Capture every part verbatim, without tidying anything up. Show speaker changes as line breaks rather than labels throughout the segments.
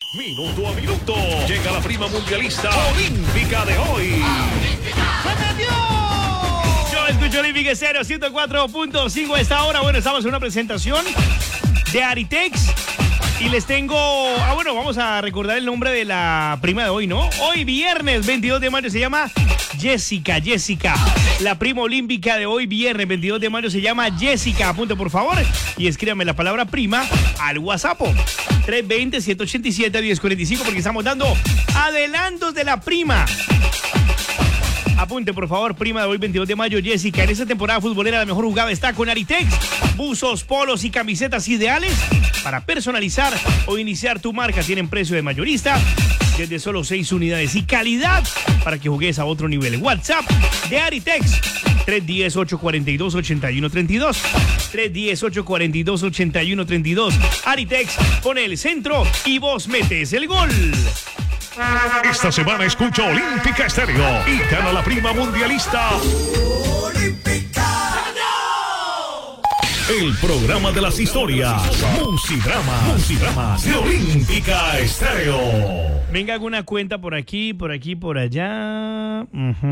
Minuto a minuto. Llega la prima mundialista olímpica de hoy.
Yo escucho Olímpica Estéreo ciento cuatro punto cinco a esta hora. Bueno, estamos en una presentación de Aritex. Y les tengo... Ah, bueno, vamos a recordar el nombre de la prima de hoy, ¿no? Hoy viernes veintidós de mayo se llama Jessica, Jessica. La prima olímpica de hoy viernes veintidós de mayo se llama Jessica. Apunte, por favor, y escríbame la palabra prima al WhatsApp. tres dos cero, siete ocho siete, uno cero cuatro cinco porque estamos dando adelantos de la prima. Apunte, por favor, prima de hoy, veintidós de mayo, Jessica. En esta temporada futbolera la mejor jugada está con Aritex. Buzos, polos y camisetas ideales para personalizar o iniciar tu marca. Tienen precio de mayorista desde solo seis unidades y calidad para que jugues a otro nivel. WhatsApp de Aritex, tres uno cero, ocho cuatro dos, ocho uno tres dos. tres uno cero, ocho cuatro dos, ocho uno tres dos. Aritex pone el centro y vos metes el gol.
Esta semana escucha Olímpica Estéreo y gana la prima mundialista. Olímpica. El programa de las historias. Musidrama. Musidramas de Olímpica Estéreo.
Venga, alguna cuenta por aquí, por aquí, por allá.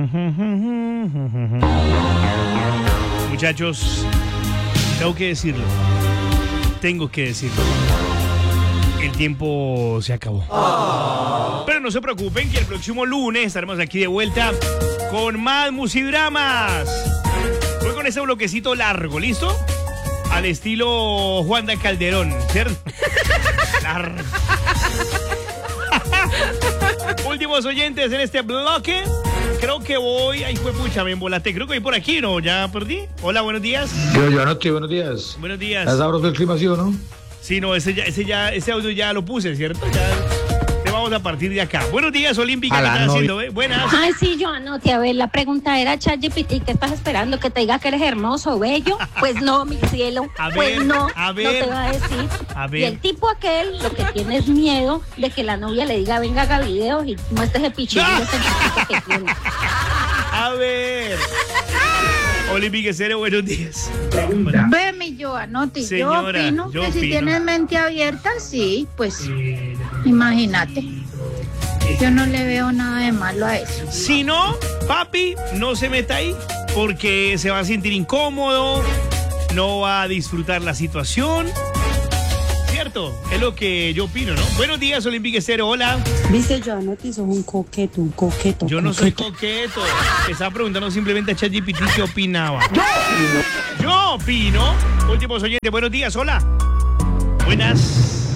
Muchachos, tengo que decirlo. Tengo que decirlo. El tiempo se acabó. Oh. Pero no se preocupen que el próximo lunes estaremos aquí de vuelta con más Musidramas. Voy con ese bloquecito largo, ¿listo? Al estilo Juan de Calderón, ¿cierto? Largo. Últimos oyentes en este bloque. Creo que voy... Ay, fue pucha, me embolaté. Creo que voy por aquí, ¿no? ¿Ya perdí? Hola, buenos días.
Yo, yo anoche, buenos días.
Buenos días.
¿Has sabroso el clima, sí o no?
Sí, no, ese, ya, ese, ya, ese audio ya lo puse, ¿cierto? Ya te vamos a partir de acá. Buenos días, Olímpica. ¿Qué estás haciendo? ¿Eh? Buenas.
Ay, sí, yo anoté. A ver, la pregunta era, ChatGPT, ¿qué estás esperando? ¿Que te diga que eres hermoso, bello? Pues no, mi cielo.
A
pues
ver,
no,
a ver,
no te va a decir.
A ver.
Y el tipo aquel, lo que tiene es miedo de que la novia le diga, venga, haga videos y muestres el pichillo ¡Ah! que tiene.
A ver. Olímpica Estéreo, buenos días.
Ve, mi Joanotti,
Señora,
yo opino
yo
que
opino.
si tienes mente abierta, sí, pues imagínate. Yo no le veo nada de malo a eso.
Si no, papi, no se meta ahí porque se va a sentir incómodo, no va a disfrutar la situación. ¿Cierto? Es lo que yo opino, ¿no? Buenos días, Olímpica Estéreo, hola.
Dice Joanotti, sos un coqueto, un coqueto.
Yo no soy coqueto. Estaba preguntando simplemente a ChatGPT qué opinaba. Yo, yo opino. Últimos oyentes, buenos días, hola. Buenas.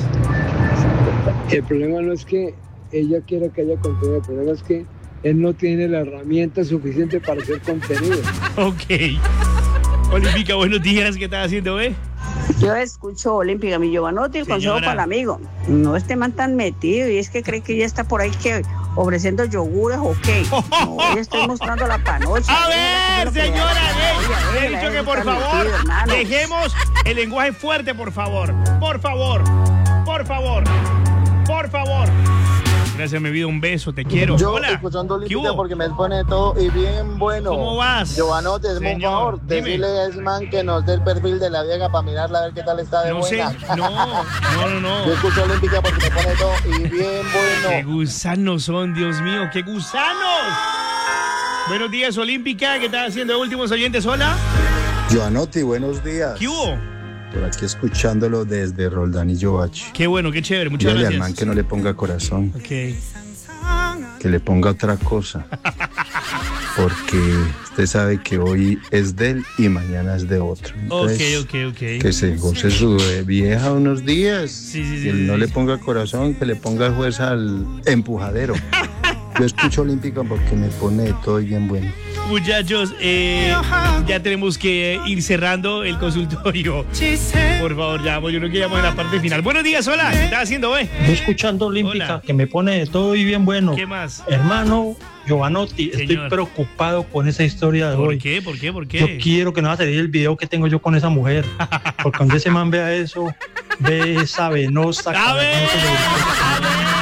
El problema no es que ella quiera que haya contenido, el problema es que él no tiene la herramienta suficiente para hacer contenido.
Ok. Olímpica, buenos días, ¿qué estás haciendo, eh?
Yo escucho Olímpica, mi Giovanotti, el consejo para el amigo. No esté man tan metido y es que cree que ya está por ahí que ofreciendo yogures o qué. No, ya estoy mostrando la panocha.
A ver, señora, le he dicho que por favor dejemos el lenguaje fuerte, por favor. Por favor, por favor, por favor. Gracias, mi vida, un beso, te quiero.
Yo
Hola.
escuchando Olímpica porque me pone todo y bien bueno.
¿Cómo vas?
Giovanotti, es un favor,
dime.
decirle a ese man que nos dé el perfil de la vieja para mirarla a ver qué tal está de
No
buena.
sé, no, no, no, no.
Yo escucho Olímpica porque me pone todo y bien bueno.
Qué gusanos son, Dios mío, qué gusanos. Buenos días, Olímpica, ¿qué estás haciendo, últimos oyentes? Hola.
Giovanotti, buenos días.
¿Qué hubo?
Por aquí escuchándolo desde Roldán y Yovachi.
Qué bueno, qué chévere, muchas
Dígale
gracias.
al man que no le ponga corazón.
Ok.
Que le ponga otra cosa. Porque usted sabe que hoy es de él y mañana es de otro. Entonces,
ok, ok, ok.
que se goce su vieja unos días.
Sí, sí, sí.
Que él no le ponga corazón, que le ponga fuerza al empujadero. Yo escucho Olímpica porque me pone de todo y bien bueno.
Muchachos, eh, ya tenemos que ir cerrando el consultorio. Por favor, ya, yo creo que llegamos a la parte final. Buenos días, hola. ¿Qué estás haciendo, eh?
Yo escuchando Olímpica,
Hola.
que me pone de todo y bien bueno.
¿Qué más?
Hermano Giovanotti,
Señor.
estoy preocupado con esa historia de
¿Por
hoy.
qué? ¿Por qué? ¿Por qué?
Yo quiero que no va a salir el video que tengo yo con esa mujer. Porque cuando ese man vea eso, ve esa venosa.
A ver, a ver.
Esa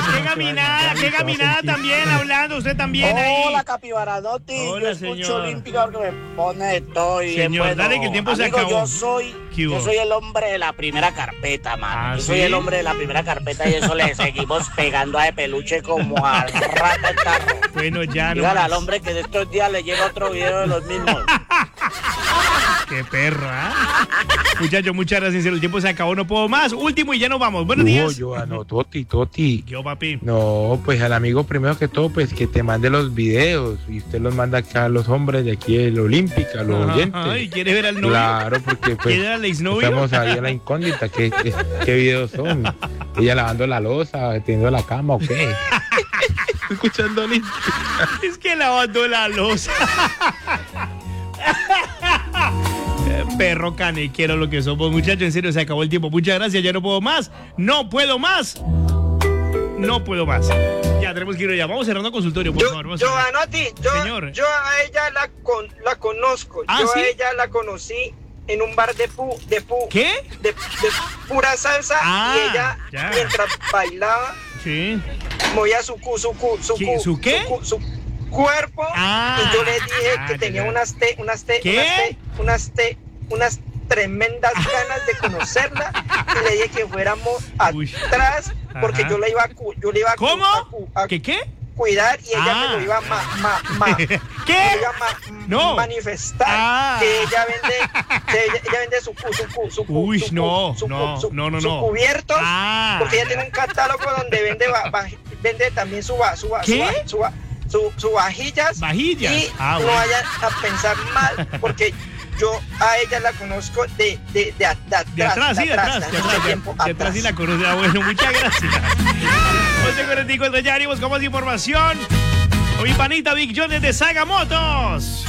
qué caminada, qué caminada también, hablando, usted también ahí.
Hola, Capibaradotti.
Hola,
yo escucho
señor.
Olímpica porque me pone de todo y
Señor,
es bueno.
dale que el tiempo se
Amigo,
acabó.
Yo soy,
¿Qué hubo?
yo soy el hombre de la primera carpeta, mano.
¿Ah,
yo soy
sí?
el hombre de la primera carpeta y eso le seguimos pegando a de peluche como a rata en tarro.
Bueno, ya no.
Dígale
más.
al hombre que de estos días le llega otro video de los mismos.
Qué perra. Muchachos, muchas gracias. El tiempo se acabó, no puedo más. Último y ya nos vamos. Buenos días.
Yo, ano, Toti, Toti.
Yo, papi.
No, pues al amigo primero que todo, pues que te mande los videos y usted los manda acá a los hombres de aquí de la Olímpica, los
Ajá,
oyentes.
ajá, ¿y quiere ver al novio?
Claro, porque pues
¿Quiere ver al exnovio?
estamos ahí a la incógnita. ¿Qué, qué, qué videos son? Ella lavando la loza, teniendo la cama o qué. Escuchando Olímpica.
Es que lavando la loza. Perro canequero lo que somos, muchachos. En serio, se acabó el tiempo. Muchas gracias. Ya no puedo más. No puedo más. No puedo más. Ya tenemos que ir ya. Vamos cerrando consultorio, por
Yo,
favor. Vamos
yo
a-
Anotti, yo,
Señor.
yo a ella la, con, la conozco.
¿Ah,
yo
sí?
a ella la conocí en un bar de pu, de pu,
¿Qué?
De, de pura salsa
Ah,
y ella
ya.
mientras bailaba
Sí.
movía su cu, su cu, su
¿Qué?
cu,
¿Su qué?
cu- su cuerpo
Ah,
y yo le dije
ah,
que
ya,
tenía
ya.
unas te, unas te,
¿Qué?
unas te, unas te, unas tremendas ganas de conocerla y le dije que fuéramos atrás porque
Ajá.
yo le iba a cu- yo le iba a cu-
¿Cómo?
a cu- a
¿Qué qué?
cuidar y ella
Ah.
me lo iba a ma, ma, ma-
¿Qué?
me lo iba a ma-
No.
manifestar
Ah.
que ella vende que ella, ella vende su cu- su cu- su cu-
Uy,
su cu-
no,
su cu-
no,
su-
no, no,
su
no.
cubiertos
Ah.
porque ella tiene un catálogo donde vende va- va- vende también su va- su va- su
¿Qué?
va- su va- su, su vajillas
Vajillas.
y
Ah,
no
bueno.
vayan a pensar mal porque yo a ella la conozco de, de, de, a- de atrás,
De atrás, sí, de atrás,
de
de
mucho
atrás,
tiempo
de atrás sí la conoce. Ah, bueno, muchas gracias. once cuarenta y cuatro, ya venimos con más información. Con mi panita Big John desde Saga Motos.